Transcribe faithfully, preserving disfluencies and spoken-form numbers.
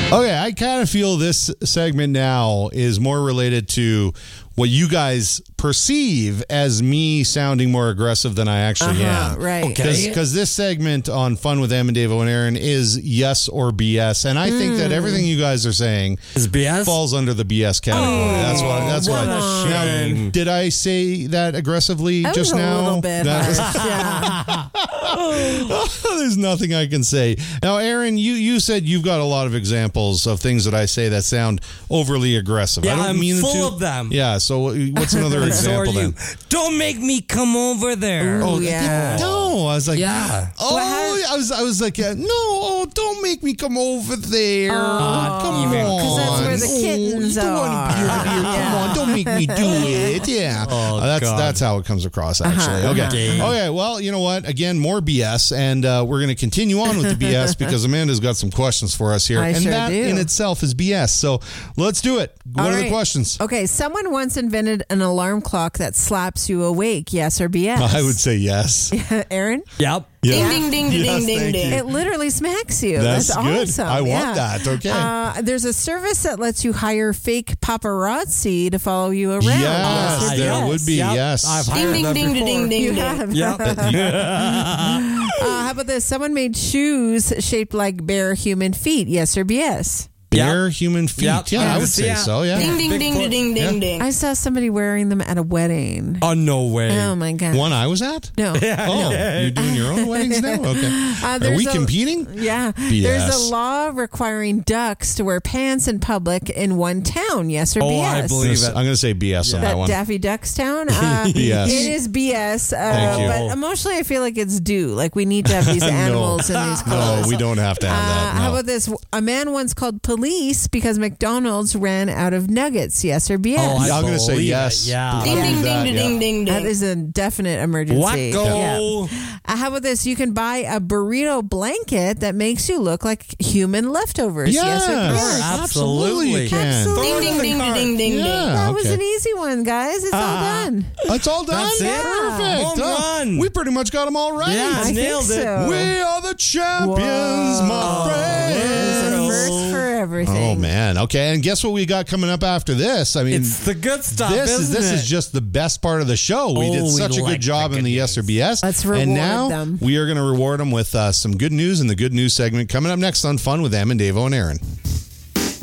Okay, I kind of feel this segment now is more related to what you guys perceive as me sounding more aggressive than I actually uh-huh, am. Right. Because okay. this segment on Fun with Em and Davo and Aaron is yes or B S. And I mm. think that everything you guys are saying is B S? Falls under the B S category. Oh, that's what That's what what a shame. Now, did I say that aggressively that just was a now? Little bit yeah. There's nothing I can say. Now, Aaron, you, you said you've got a lot of examples of things that I say that sound overly aggressive. Yeah, I don't I'm mean full to. of them. Yeah, so what's another example so then? Don't make me come over there. Ooh, oh, yeah. No, I was like, yeah. Oh, I was, I was like, yeah, no, oh, don't make me come over there. Oh, come on, because that's where the kittens oh, you don't are. want to be over here. Come on, don't make me do it. Yeah, oh, uh, that's God. that's how it comes across. Actually, uh-huh. okay, okay. Well, you know what? Again, more B S, and uh, we're going to continue on with the B S because Amanda's got some questions for us here, I and sure that do. in itself is B S. So let's do it. What All are right. the questions? Okay, someone once invented an alarm clock that slaps you awake. Yes or B S? I would say yes. Aaron? Yep. Yeah. Ding, ding, ding, Yes, ding, thank ding. you. It literally smacks you. That's, That's, good. awesome. I want yeah. that. Okay. Uh, there's a service that lets you hire fake paparazzi to follow you around. Yes, Yes or there yes? would be. Yep. Yes. I've Ding, hired ding, them ding, before. ding, ding, You ding. have. Yep. Uh, how about this? Someone made shoes shaped like bare human feet. Yes or B S? Bare Yep. human feet. Yep. Yeah, I would Yes, say yeah. so. Yeah. Ding, ding, ding, Bigfoot. ding, ding, Yeah. ding. I saw somebody wearing them at a wedding. Oh, no way. Oh my god! One I was at? No. Oh, you're doing your own weddings now? Okay. Uh, Are there's we a- competing? Yeah. B S. There's a law requiring ducks to wear pants in public in one town. Yes or Oh, B S? I I'm believe gonna- it. I'm going to say B S on that That one. Daffy Duck's town? Uh, B S. It is B S. Uh, Thank you. But emotionally, I feel like it's due. Like, we need to have these animals in these clothes. No, we don't have to have Uh, that. No. How about this? A man once called police because McDonald's ran out of nuggets. Yes or B S? Oh, I Yeah, I'm going to say believe yes. it, yeah. Ding, Believe ding, that, ding, yeah. ding, ding, That ding. is a definite emergency. Wacko. Uh, how about this? You can buy a burrito blanket that makes you look like human leftovers. Yes, Yes or B S? Sure, absolutely you absolutely. can. Absolutely. Ding, ding, ding, ding, ding, ding, ding. Yeah, That was okay. an easy one, guys. It's all done. That's all done? That's it? Perfect. Home Huh? run. We pretty much got them all right. Yeah, I nailed think it. so. We are the champions, Whoa. my There's a friends. first for everything. Oh, man. Okay, and guess what we got coming up after this? I mean, It's the good stuff, this is isn't this it? is just the best part of the show. We Oh, did we such a like good job the in the good yes or news. B S. Let's and reward now them. we are going to reward them with uh, some good news in the good news segment coming up next on Fun with Em and Davo and Aaron.